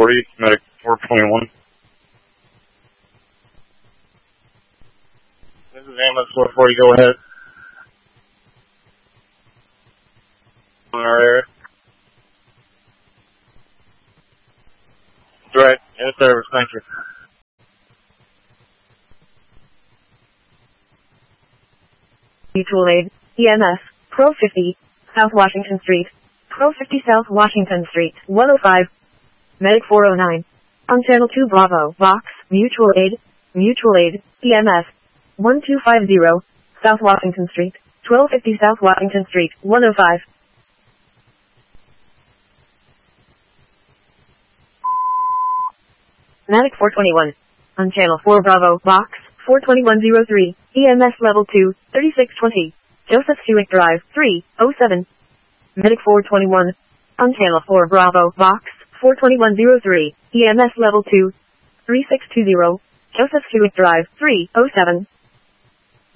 440, medic 421. This is ambulance 440, go ahead. On our area. Right, in service, thank you. Mutual aid, EMS, Pro 50, South Washington Street. Pro 50 South Washington Street, 105. Medic 409. On Channel 2 Bravo, Vox, Mutual aid, EMS, 1250, South Washington Street, 1250 South Washington Street, 105. Medic 421. On Channel 4 Bravo, Vox, 42103, EMS Level 2, 3620, Joseph Hewitt Drive, 307. Medic 421. On Channel 4 Bravo, Vox, 42103, EMS Level 2, 3620, Joseph Hewitt Drive, 307.